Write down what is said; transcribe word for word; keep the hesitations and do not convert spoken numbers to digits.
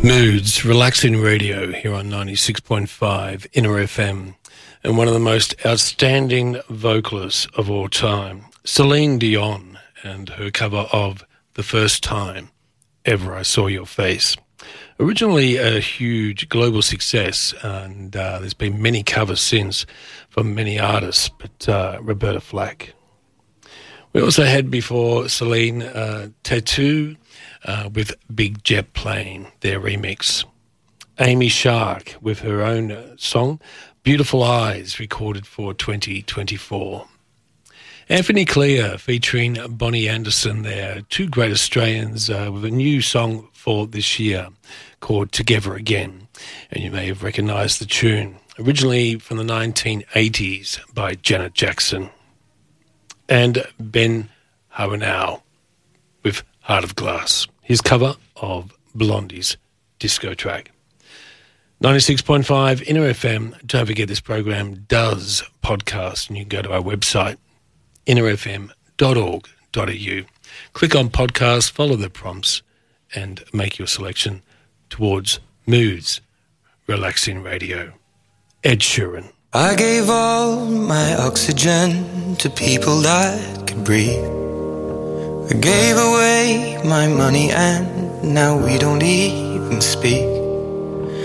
Moods, relaxing radio here on ninety-six point five Inner F M, and one of the most outstanding vocalists of all time, Celine Dion, and her cover of The First Time Ever I Saw Your Face. Originally a huge global success, and uh, there's been many covers since from many artists, but uh, Roberta Flack. We also had before Celine uh, Tattoo, Uh, with Big Jet Plane, their remix. Amy Shark with her own uh, song, Beautiful Eyes, recorded for twenty twenty-four. Anthony Clear featuring Bonnie Anderson there, two great Australians uh, with a new song for this year called Together Again. And you may have recognised the tune, originally from the nineteen eighties by Janet Jackson. And Ben Habanel with Heart of Glass, his cover of Blondie's disco track. ninety-six point five Inner F M. Don't forget this program does podcast, and you can go to our website, inner f m dot org dot a u. Click on podcast, follow the prompts, and make your selection towards Moods, relaxing radio. Ed Sheeran. I gave all my oxygen to people that could breathe. I gave away my money and now we don't even speak.